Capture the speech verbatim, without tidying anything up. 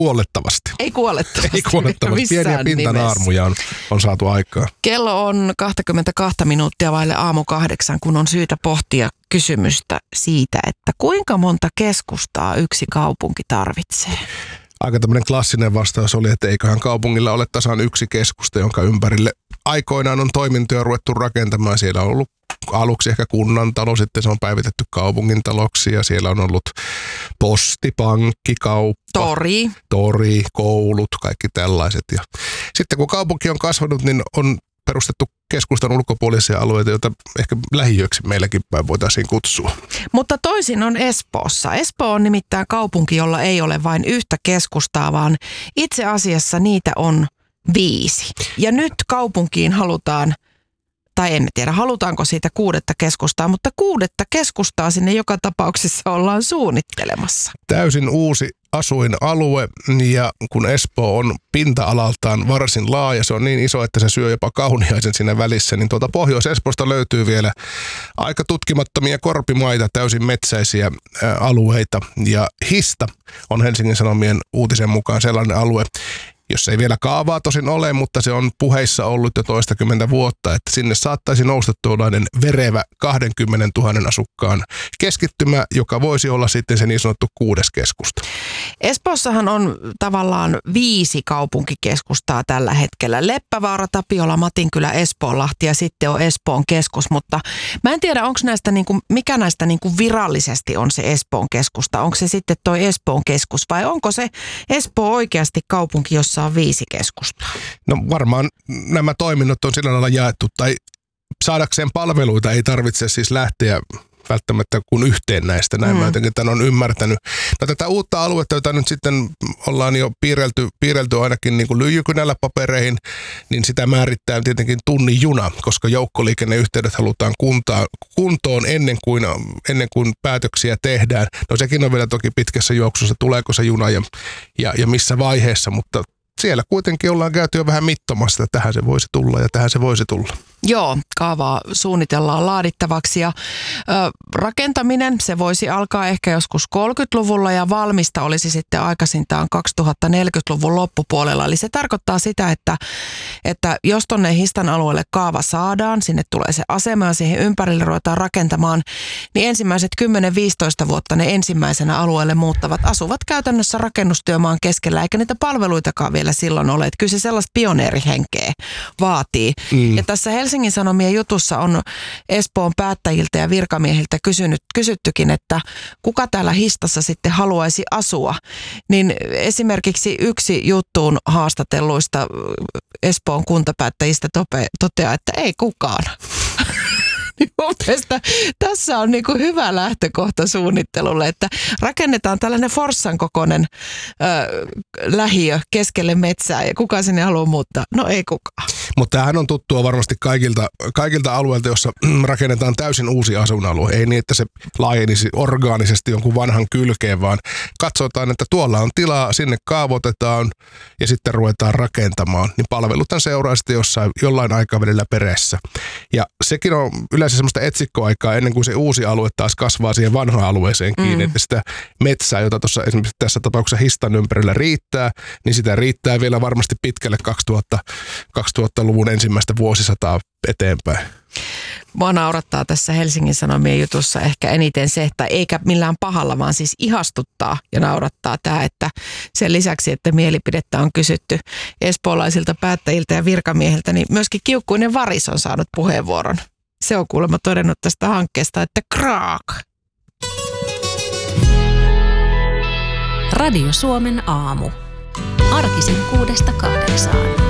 kuolettavasti. Ei kuolettavasti. Ei kuolettavasti. Pieniä pintanaarmuja on, on saatu aikaa. Kello on kaksikymmentäkaksi minuuttia vaille aamu kahdeksan, kun on syytä pohtia kysymystä siitä, että kuinka monta keskustaa yksi kaupunki tarvitsee. Aika tämmöinen klassinen vastaus oli, että eiköhän kaupungilla ole tasan yksi keskusta, jonka ympärille aikoinaan on toimintoja ruvettu rakentamaan. Siellä on ollut aluksi ehkä kunnantalo, sitten se on päivitetty kaupungintaloksi ja siellä on ollut posti, pankki, kauppa, tori, tori koulut, kaikki tällaiset. Ja sitten kun kaupunki on kasvanut, niin on perustettu keskustan ulkopuolisia alueita, joita ehkä lähiöksi meilläkin päin voitaisiin kutsua. Mutta toisin on Espoossa. Espoo on nimittäin kaupunki, jolla ei ole vain yhtä keskustaa, vaan itse asiassa niitä on viisi. Ja nyt kaupunkiin halutaan, tai emme tiedä halutaanko siitä kuudetta keskustaa, mutta kuudetta keskustaa sinne joka tapauksessa ollaan suunnittelemassa. Täysin uusi asuinalue, ja kun Espoo on pinta-alaltaan varsin laaja, se on niin iso, että se syö jopa Kauniaisen siinä välissä, niin tuolta Pohjois-Espoosta löytyy vielä aika tutkimattomia korpimaita, täysin metsäisiä ää, alueita, ja Hista on Helsingin Sanomien uutisen mukaan sellainen alue, jossa ei vielä kaavaa tosin ole, mutta se on puheissa ollut jo toistakymmentä vuotta, että sinne saattaisi nousta tuollainen verevä kaksikymmentätuhatta asukkaan keskittymä, joka voisi olla sitten se niin sanottu kuudes keskusta. Espoossahan on tavallaan viisi kaupunkikeskustaa tällä hetkellä. Leppävaara, Tapiola, Matinkylä, Espoonlahti ja sitten on Espoon keskus, mutta mä en tiedä, onko näistä niinku, mikä näistä niinku virallisesti on se Espoon keskusta. Onko se sitten toi Espoon keskus vai onko se Espoo oikeasti kaupunki, jossa on viisi keskustaa? No varmaan nämä toiminnot on sillä lailla jaettu, tai saadakseen palveluita ei tarvitse siis lähteä välttämättä kuin yhteen näistä. Näin mm. mä jotenkin tämän on ymmärtänyt. No tätä uutta aluetta, jota nyt sitten ollaan jo piirrelty, piirrelty ainakin niin kuin lyijykynällä papereihin, niin sitä määrittää tietenkin tunnin juna, koska joukkoliikenneyhteydet halutaan kuntaan, kuntoon ennen kuin, ennen kuin päätöksiä tehdään. No sekin on vielä toki pitkässä juoksussa, tuleeko se juna ja, ja, ja missä vaiheessa, mutta siellä kuitenkin ollaan käyty jo vähän mittomasta, että tähän se voisi tulla ja tähän se voisi tulla. Joo, kaavaa suunnitellaan laadittavaksi ja ö, rakentaminen, se voisi alkaa ehkä joskus kolmekymmentäluvulla ja valmista olisi sitten aikaisintaan kaksituhattaneljäkymmentäluvun loppupuolella. Eli se tarkoittaa sitä, että, että jos tonne Histan alueelle kaava saadaan, sinne tulee se asema ja siihen ympärille ruvetaan rakentamaan, niin ensimmäiset kymmenen viisitoista vuotta ne ensimmäisenä alueelle muuttavat asuvat käytännössä rakennustyömaan keskellä, eikä niitä palveluitakaan vielä silloin ole. Että kyllä se sellaista pioneerihenkeä vaatii. Mm. Ja tässä Helsingin Sanomien jutussa on Espoon päättäjiltä ja virkamiehiltä kysynyt, kysyttykin, että kuka täällä Histassa sitten haluaisi asua. Niin esimerkiksi yksi juttuun haastatelluista Espoon kuntapäättäjistä tope, toteaa, että ei kukaan. Mun mielestä tässä on niin kuin hyvä lähtökohta suunnittelulle, että rakennetaan tällainen Forssan kokoinen ö, lähiö keskelle metsää ja kuka sinne haluaa muuttaa? No ei kukaan. Mutta tämähän on tuttua varmasti kaikilta, kaikilta alueilta, jossa rakennetaan täysin uusi asuinalue. Ei niin, että se laajenisi orgaanisesti jonkun vanhan kylkeen, vaan katsotaan, että tuolla on tilaa, sinne kaavoitetaan ja sitten ruvetaan rakentamaan. Niin palveluthan seuraa sitten jossain, jollain aikavälillä perässä. Ja sekin on yleensä semmoista etsikkoaikaa ennen kuin se uusi alue taas kasvaa siihen vanhaan alueeseen kiinni. Mm. Että sitä metsää, jota tuossa esimerkiksi tässä tapauksessa Histan ympärillä riittää, niin sitä riittää vielä varmasti pitkälle kaksituhatta, kaksituhattaluvun ensimmäistä vuosisataa eteenpäin. Mua naurattaa tässä Helsingin Sanomien jutussa ehkä eniten se, että eikä millään pahalla, vaan siis ihastuttaa ja naurattaa tämä, että sen lisäksi, että mielipidettä on kysytty espoolaisilta päättäjiltä ja virkamiehiltä, niin myöskin kiukkuinen varis on saanut puheenvuoron. Se on kuulemma todennut tästä hankkeesta, että kraak. Radio Suomen aamu. Arkisin kuudesta kahdeksaan.